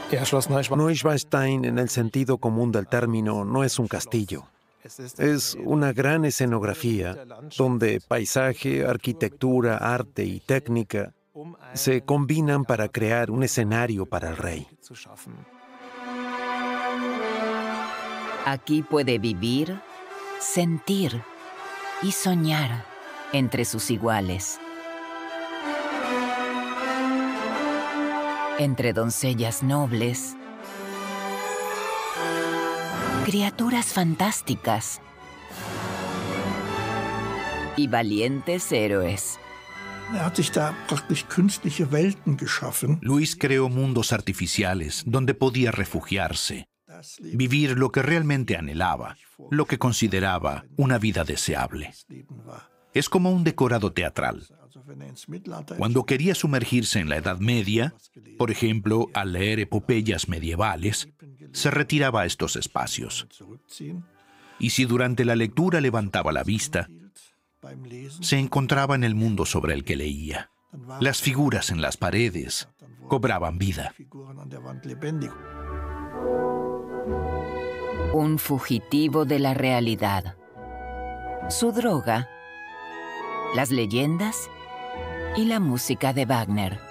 Neuschwanstein, en el sentido común del término, no es un castillo. Es una gran escenografía donde paisaje, arquitectura, arte y técnica se combinan para crear un escenario para el rey. Aquí puede vivir, sentir y soñar entre sus iguales. Entre doncellas nobles, criaturas fantásticas y valientes héroes. Luis creó mundos artificiales donde podía refugiarse, vivir lo que realmente anhelaba, lo que consideraba una vida deseable. Es como un decorado teatral. Cuando quería sumergirse en la Edad Media, por ejemplo, al leer epopeyas medievales, se retiraba a estos espacios. Y si durante la lectura levantaba la vista, se encontraba en el mundo sobre el que leía. Las figuras en las paredes cobraban vida. Un fugitivo de la realidad. Su droga, las leyendas y la música de Wagner.